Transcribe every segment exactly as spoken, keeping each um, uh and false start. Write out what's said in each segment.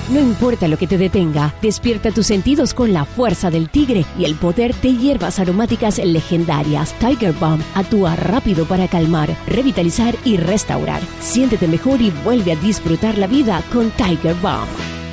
No importa lo que te detenga, despierta tus sentidos con la fuerza del tigre y el poder de hierbas aromáticas legendarias. Tiger Balm actúa rápido para calmar, revitalizar y restaurar. Siéntete mejor y vuelve a disfrutar la vida con Tiger Balm.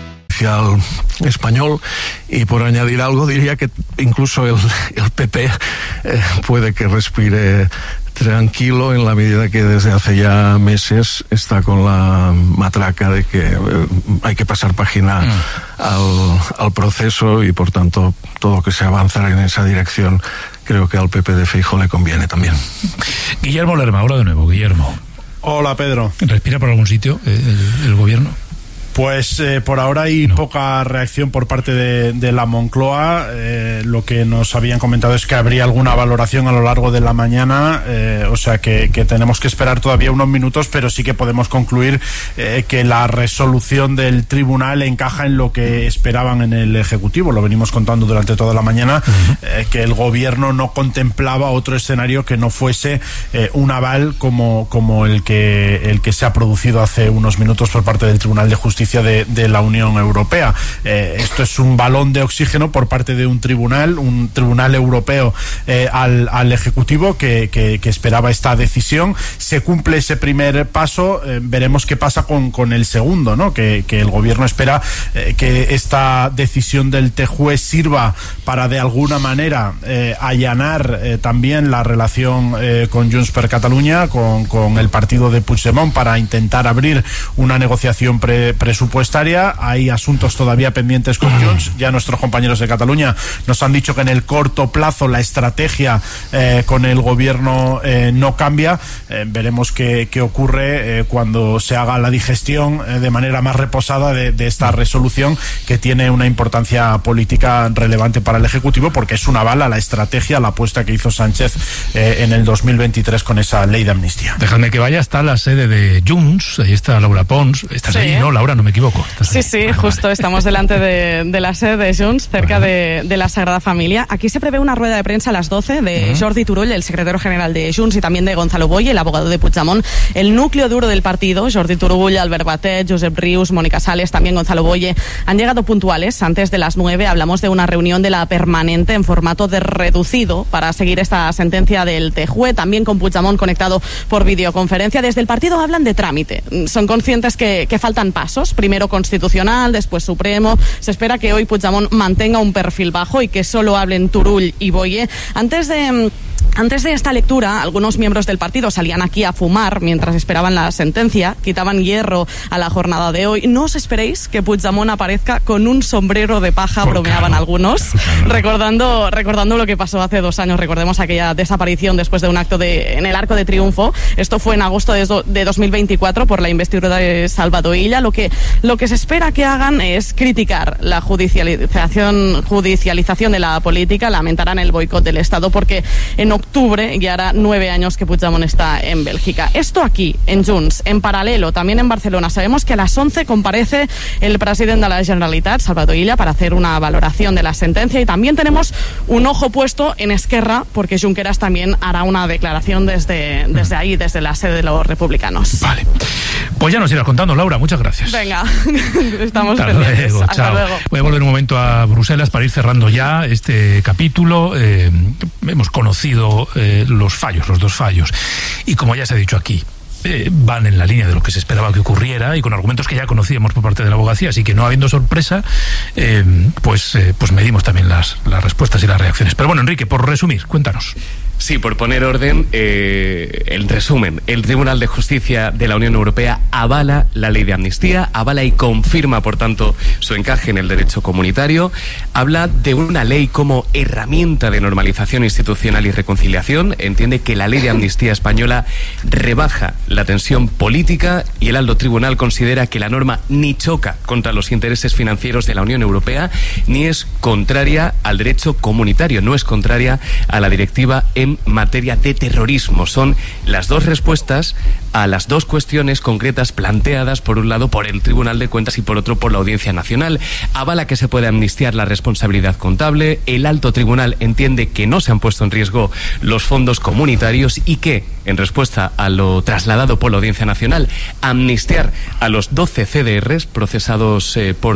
Español, y por añadir algo diría que incluso el, el P P eh, puede que respire tranquilo en la medida que desde hace ya meses está con la matraca de que eh, hay que pasar página mm. al, al proceso, y por tanto todo que se avanzara en esa dirección creo que al P P de Feijóo le conviene también. Guillermo Lerma, hola de nuevo. Guillermo. Hola, Pedro. ¿Respira por algún sitio el, el gobierno? Pues eh, por ahora hay no. poca reacción por parte de, de la Moncloa. Eh, lo que nos habían comentado es que habría alguna valoración a lo largo de la mañana, eh, o sea que, que tenemos que esperar todavía unos minutos, pero sí que podemos concluir eh, que la resolución del tribunal encaja en lo que esperaban en el Ejecutivo. Lo venimos contando durante toda la mañana, uh-huh. eh, que el gobierno no contemplaba otro escenario que no fuese eh, un aval como, como el que, el que se ha producido hace unos minutos por parte del Tribunal de Justicia De, de la Unión Europea. Eh, esto es un balón de oxígeno por parte de un tribunal, un tribunal europeo eh, al, al Ejecutivo que, que, que esperaba esta decisión. Se cumple ese primer paso, eh, veremos qué pasa con, con el segundo, ¿no? Que, que el gobierno espera eh, que esta decisión del T J U E sirva para de alguna manera eh, allanar eh, también la relación eh, con Junts per Catalunya, con, con el partido de Puigdemont, para intentar abrir una negociación pre, pre presupuestaria. Hay asuntos todavía pendientes con Junts. Ya nuestros compañeros de Cataluña nos han dicho que en el corto plazo la estrategia eh, con el gobierno eh, no cambia. Eh, veremos qué, qué ocurre eh, cuando se haga la digestión eh, de manera más reposada de, de esta resolución, que tiene una importancia política relevante para el Ejecutivo, porque es un aval a la estrategia, a la apuesta que hizo Sánchez eh, en el dos mil veintitrés con esa ley de amnistía. Dejadme que vaya hasta la sede de Junts. Ahí está Laura Pons. ¿Estás sí. ahí? No, Laura, no me equivoco. Sí, sí, vale, justo vale. Estamos delante de, de la sede de Junts, cerca de, de la Sagrada Familia. Aquí se prevé una rueda de prensa a las doce de uh-huh. Jordi Turull, el secretario general de Junts, y también de Gonzalo Boye, el abogado de Puigdemont. El núcleo duro del partido, Jordi Turull, Albert Batet, Josep Rius, Mónica Sales, también Gonzalo Boye, han llegado puntuales. Antes de las nueve hablamos de una reunión de la permanente en formato de reducido para seguir esta sentencia del T J U E, también con Puigdemont conectado por videoconferencia. Desde el partido hablan de trámite. Son conscientes que, que faltan pasos, primero constitucional, después supremo. Se espera que hoy Puigdemont mantenga un perfil bajo y que solo hablen Turull y Boye. Antes de... Antes de esta lectura, algunos miembros del partido salían aquí a fumar mientras esperaban la sentencia, quitaban hierro a la jornada de hoy. No os esperéis que Puigdemont aparezca con un sombrero de paja, por bromeaban claro. algunos, claro. recordando recordando lo que pasó hace dos años. Recordemos aquella desaparición después de un acto de, en el Arco de Triunfo. Esto fue en agosto de, de dos mil veinticuatro por la investidura de Salvador Illa. Lo que, lo que se espera que hagan es criticar la judicialización, judicialización de la política, lamentarán el boicot del Estado, porque en octubre ya hará nueve años que Puigdemont está en Bélgica. Esto aquí, en Junts. En paralelo, también en Barcelona, sabemos que a las once comparece el presidente de la Generalitat, Salvador Illa, para hacer una valoración de la sentencia, y también tenemos un ojo puesto en Esquerra, porque Junqueras también hará una declaración desde, desde ahí, desde la sede de los republicanos. Vale. Pues ya nos irás contando, Laura. Muchas gracias. Venga, estamos Hasta pendientes. luego, Hasta chao. luego. Voy a volver un momento a Bruselas para ir cerrando ya este capítulo. Eh, hemos conocido eh, los fallos, los dos fallos. Y como ya se ha dicho aquí, eh, van en la línea de lo que se esperaba que ocurriera y con argumentos que ya conocíamos por parte de la abogacía, así que no habiendo sorpresa, eh, pues, eh, pues medimos también las, las respuestas y las reacciones. Pero bueno, Enrique, por resumir, cuéntanos. Sí, por poner orden, eh, en resumen, el Tribunal de Justicia de la Unión Europea avala la ley de amnistía, avala y confirma, por tanto, su encaje en el derecho comunitario, habla de una ley como herramienta de normalización institucional y reconciliación, entiende que la ley de amnistía española rebaja la tensión política y el alto tribunal considera que la norma ni choca contra los intereses financieros de la Unión Europea ni es contraria al derecho comunitario, no es contraria a la directiva en en materia de terrorismo. Son las dos respuestas a las dos cuestiones concretas planteadas, por un lado por el Tribunal de Cuentas y por otro por la Audiencia Nacional. Avala que se puede amnistiar la responsabilidad contable, el alto tribunal entiende que no se han puesto en riesgo los fondos comunitarios y que, en respuesta a lo trasladado por la Audiencia Nacional, amnistiar a los doce C D Rs procesados eh, por